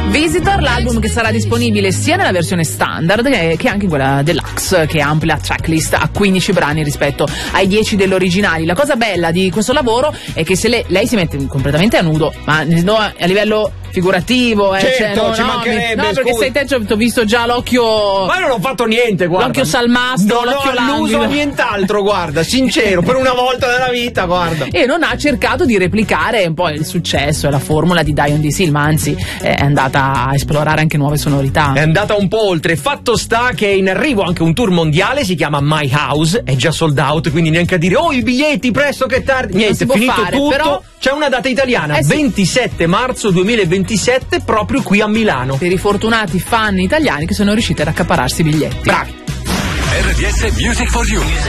Visitor, l'album che sarà disponibile sia nella versione standard che anche in quella deluxe, che amplia la tracklist a 15 brani rispetto ai 10 dell'originale. La cosa bella di questo lavoro è che se lei si mette completamente a nudo, ma no, a livello figurativo, certo, ci mancherebbe. No, perché sei te, ti ho visto già l'occhio. Ma io non ho fatto niente, guarda. L'occhio salmastro, l'occhio languido. Non ho alluso a nient'altro, guarda, sincero, per una volta nella vita, guarda. E non ha cercato di replicare un po' il successo e la formula di Dion D. Seal, ma anzi è andata a esplorare anche nuove sonorità. È andata un po' oltre. Fatto sta che è in arrivo anche un tour mondiale, si chiama My House, è già sold out, quindi neanche a dire oh i biglietti presto che tardi. Niente, finito fare, tutto. però c'è una data italiana, sì. 27 marzo 2027, proprio qui a Milano. Per i fortunati fan italiani che sono riusciti ad accaparrarsi i biglietti. Bravi. RDS Music for You.